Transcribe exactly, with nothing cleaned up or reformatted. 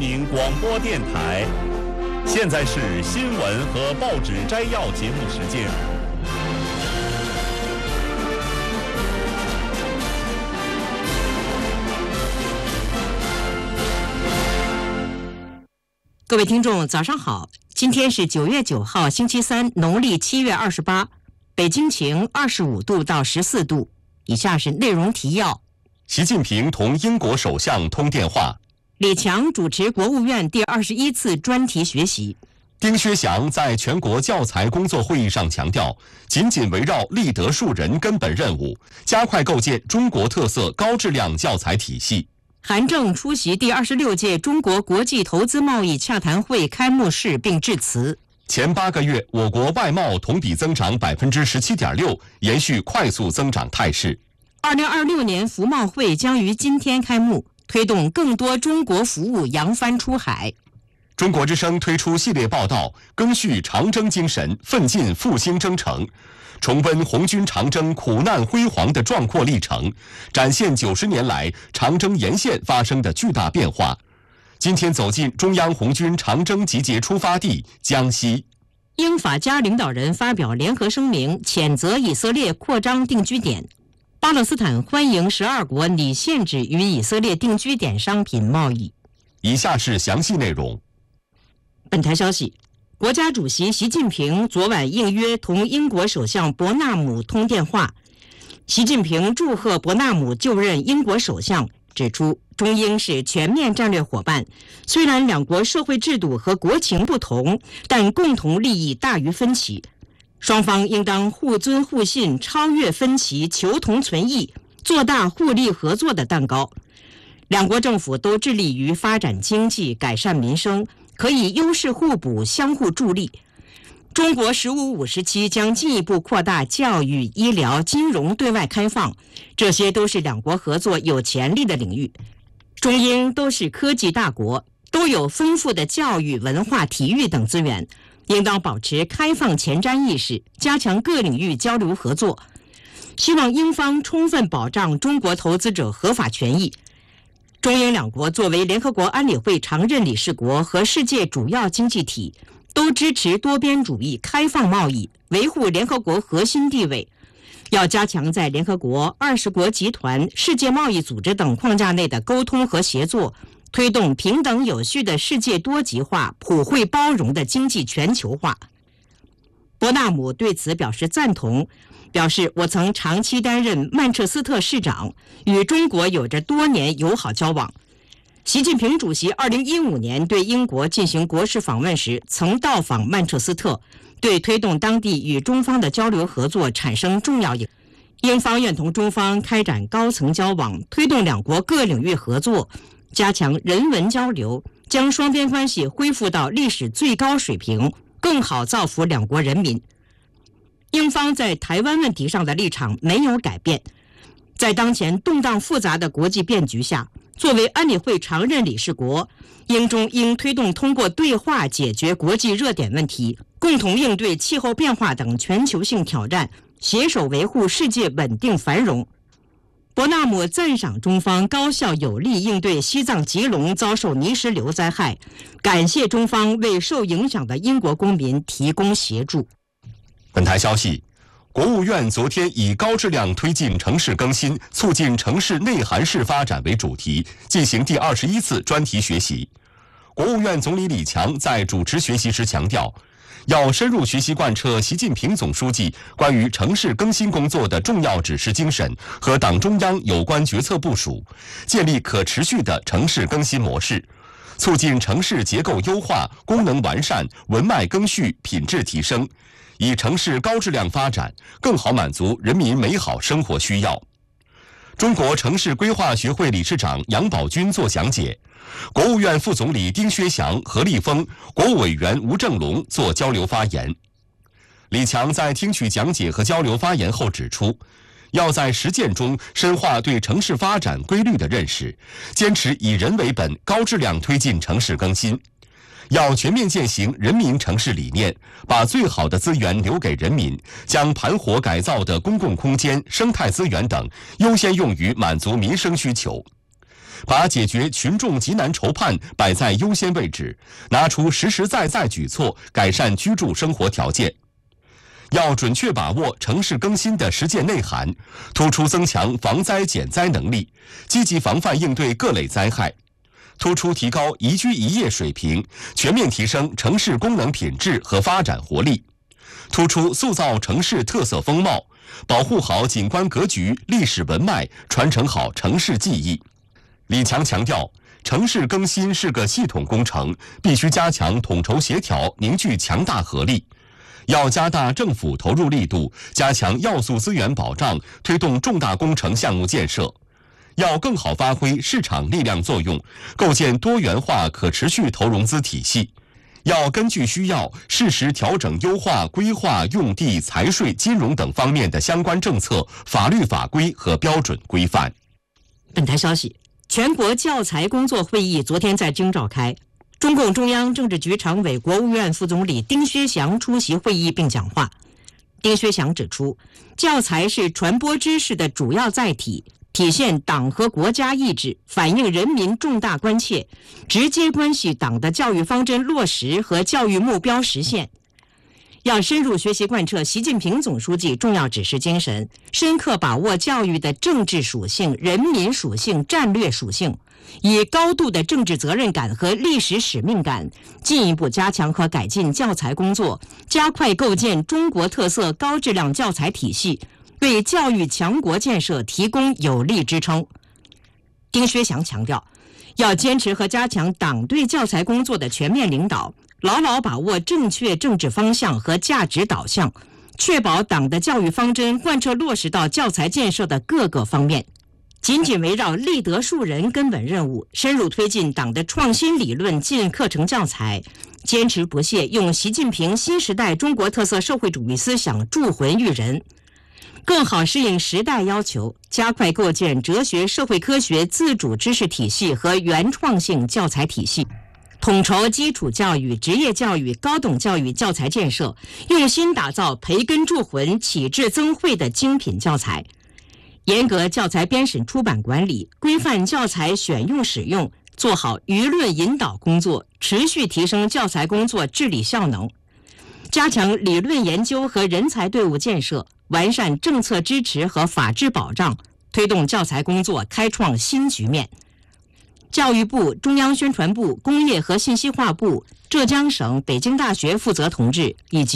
民广播电台。现在是新闻和报纸摘要节目时间。 各位听众，早上好！今天是九月九号，星期三，农历七月二十八。北京晴，二十五度到十四度。以下是内容提要： 习近平同英国首相通电话。 李强主持国务院第二十一次专题学习。 丁薛祥在全国教材工作会议上强调，紧紧围绕立德树人根本任务，加快构建中国特色高质量教材体系。 韩正出席第二十六届中国国际投资贸易洽谈会开幕式并致辞。 前八个月，我国外贸同比增长百分之十七点六，延续快速增长态势。 二零二六年服贸会将于今天开幕，推动更多中国服务扬帆出海。 中国之声推出系列报道，赓续长征精神，奋进复兴征程，重温红军长征苦难辉煌的壮阔历程，展现九十年来长征沿线发生的巨大变化。今天走进中央红军长征集结出发地江西。 英法加领导人发表联合声明，谴责以色列扩张定居点。巴勒斯坦欢迎十二国拟限制与以色列定居点商品贸易。 以下是详细内容。 本台消息，国家主席习近平昨晚应约同英国首相伯纳姆通电话。习近平祝贺伯纳姆就任英国首相，指出中英是全面战略伙伴，虽然两国社会制度和国情不同，但共同利益大于分歧。双方应当互尊互信，超越分歧，求同存异，做大互利合作的蛋糕。两国政府都致力于发展经济，改善民生，可以优势互补，相互助力。中国“十五五”时期将进一步扩大教育、医疗、金融对外开放，这些都是两国合作有潜力的领域。中英都是科技大国，都有丰富的教育、文化、体育等资源，应当保持开放前瞻意识，加强各领域交流合作。希望英方充分保障中国投资者合法权益。中英两国作为联合国安理会常任理事国和世界主要经济体，都支持多边主义、开放贸易，维护联合国核心地位。要加强在联合国、二十国集团、世界贸易组织等框架内的沟通和协作，推动平等有序的世界多极化、普惠包容的经济全球化。伯纳姆对此表示赞同，表示我曾长期担任曼彻斯特市长，与中国有着多年友好交往。习近平主席二零一五年对英国进行国事访问时，曾到访曼彻斯特，对推动当地与中方的交流合作产生重要影响。英方愿同中方开展高层交往，推动两国各领域合作，加强人文交流，将双边关系恢复到历史最高水平，更好造福两国人民。英方在台湾问题上的立场没有改变。在当前动荡复杂的国际变局下，作为安理会常任理事国，英中应推动通过对话解决国际热点问题，共同应对气候变化等全球性挑战，携手维护世界稳定繁荣。伯纳姆赞赏中方高效有力应对西藏吉隆遭受泥石流灾害，感谢中方为受影响的英国公民提供协助。 本台消息，国务院昨天以高质量推进城市更新，促进城市内涵式发展为主题，进行第二十一次专题学习。国务院总理李强在主持学习时强调，要深入学习贯彻习近平总书记关于城市更新工作的重要指示精神和党中央有关决策部署，建立可持续的城市更新模式，促进城市结构优化、功能完善、文脉更续、品质提升，以城市高质量发展更好满足人民美好生活需要。中国城市规划学会理事长杨宝军作讲解，国务院副总理丁薛祥、何立峰、国务委员吴正龙作交流发言。李强在听取讲解和交流发言后指出，要在实践中深化对城市发展规律的认识，坚持以人为本，高质量推进城市更新。要全面践行人民城市理念，把最好的资源留给人民，将盘活改造的公共空间、生态资源等优先用于满足民生需求。 把解决群众急难愁盼摆在优先位置，拿出实实在在举措，改善居住生活条件。要准确把握城市更新的实践内涵，突出增强防灾减灾能力，积极防范应对各类灾害，突出提高宜居宜业水平，全面提升城市功能品质和发展活力，突出塑造城市特色风貌，保护好景观格局、历史文脉，传承好城市记忆。李强强调，城市更新是个系统工程，必须加强统筹协调，凝聚强大合力。要加大政府投入力度，加强要素资源保障，推动重大工程项目建设。要更好发挥市场力量作用，构建多元化可持续投融资体系。要根据需要，适时调整优化规划、用地、财税、金融等方面的相关政策、法律法规和标准规范。 本台消息，全国教材工作会议昨天在京召开，中共中央政治局常委、国务院副总理丁薛祥出席会议并讲话。丁薛祥指出，教材是传播知识的主要载体，体现党和国家意志，反映人民重大关切，直接关系党的教育方针落实和教育目标实现。要深入学习贯彻习近平总书记重要指示精神，深刻把握教育的政治属性、人民属性、战略属性，以高度的政治责任感和历史使命感，进一步加强和改进教材工作，加快构建中国特色高质量教材体系，为教育强国建设提供有力支撑。丁薛祥强调，要坚持和加强党对教材工作的全面领导，牢牢把握正确政治方向和价值导向，确保党的教育方针贯彻落实到教材建设的各个方面。紧紧围绕立德树人根本任务，深入推进党的创新理论进课程教材，坚持不懈用习近平新时代中国特色社会主义思想铸魂育人，更好适应时代要求，加快构建哲学社会科学自主知识体系和原创性教材体系，统筹基础教育、职业教育、高等教育教材建设，用心打造培根铸魂、启智增慧的精品教材。严格教材编审出版管理，规范教材选用使用，做好舆论引导工作，持续提升教材工作治理效能，加强理论研究和人才队伍建设，完善政策支持和法治保障，推动教材工作开创新局面。教育部、中央宣传部、工业和信息化部、浙江省、北京大学负责同志以及